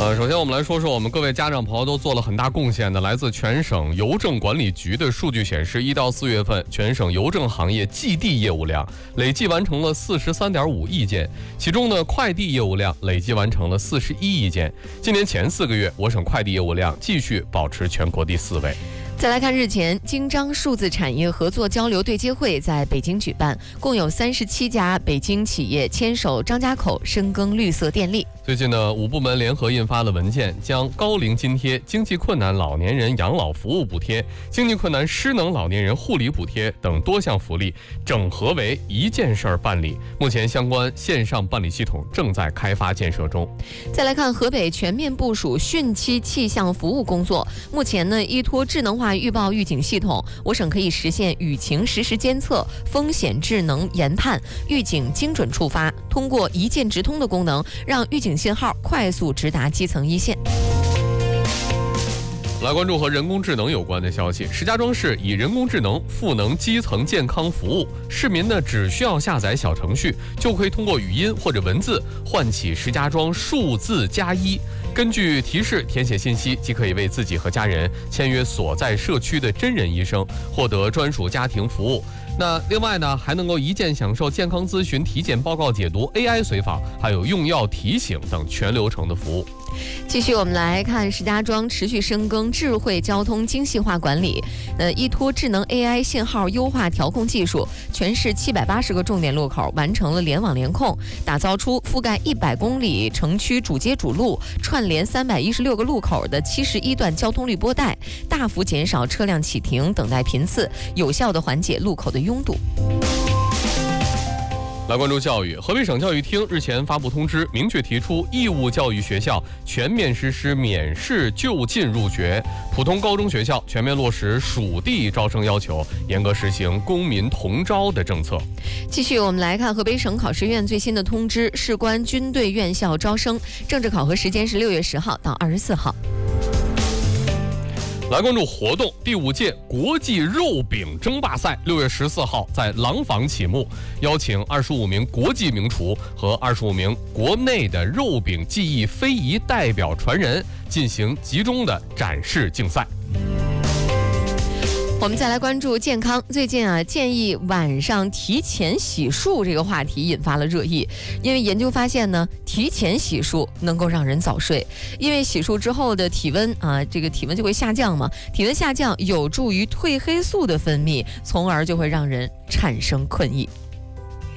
首先我们来说说我们各位家长朋友都做了很大贡献的，来自全省邮政管理局的数据显示，1到4月份全省邮政行业寄递业务量累计完成了43.5亿件，其中呢快递业务量累计完成了41亿件。今年前4个月，我省快递业务量继续保持全国第4位。 再来看日前京张数字产业合作交流对接会在北京举办，共有37家北京企业牵手张家口深耕绿色电力。 最近呢，5部门联合印发了文件，将高龄津贴、经济困难老年人养老服务补贴、经济困难失能老年人护理补贴等多项福利整合为一件事儿办理。目前相关线上办理系统正在开发建设中。 再来看河北全面部署汛期气象服务工作，目前呢，依托智能化预报预警系统，我省可以实现雨情实时监测、风险智能研判、预警精准触发。通过一键直通的功能，让预警信号快速直达基层一线。 来关注和人工智能有关的消息。石家庄市以人工智能赋能基层健康服务，市民呢只需要下载小程序，就可以通过语音或者文字唤起石家庄数字+1，根据提示填写信息，即可以为自己和家人签约所在社区的真人医生，获得专属家庭服务。那另外呢，还能够一键享受健康咨询、体检报告解读、AI 随访，还有用药提醒等全流程的服务。 继续我们来看石家庄持续深耕智慧交通精细化管理，依托智能 AI 信号优化调控技术，全市780个重点路口完成了联网联控，打造出覆盖100公里城区主街主路、串联316个路口的71段交通滤波带，大幅减少车辆启停等待频次，有效地缓解路口的拥堵。 来关注教育，河北省教育厅日前发布通知，明确提出义务教育学校全面实施免试就近入学，普通高中学校全面落实属地招生要求，严格实行公民同招的政策。 继续我们来看河北省考试院最新的通知，事关军队院校招生，政治考核时间是6月10号到24号。 来关注活动，第5届国际肉饼争霸赛6月14号在廊坊启幕，邀请25名国际名厨和25名国内的肉饼技艺非遗代表传人进行集中的展示竞赛。 我们再来关注健康。最近建议晚上提前洗漱这个话题引发了热议，因为研究发现呢，提前洗漱能够让人早睡，因为洗漱之后的体温这个体温就会下降嘛，体温下降有助于褪黑素的分泌，从而就会让人产生困意。